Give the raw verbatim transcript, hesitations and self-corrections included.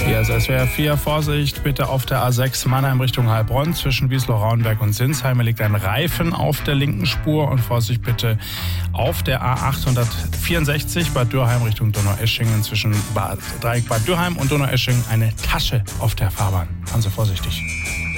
Hier ist S W R vier. Vorsicht bitte auf der A sechs Mannheim Richtung Heilbronn. Zwischen Wiesloch, Rauenberg und Sinsheim liegt ein Reifen auf der linken Spur. Und Vorsicht bitte auf der A achthundertvierundsechzig Bad Dürheim Richtung Donaueschingen. Zwischen Bad, Dreieck Bad Dürheim und Donaueschingen eine Tasche auf der Fahrbahn. Fahren Sie vorsichtig.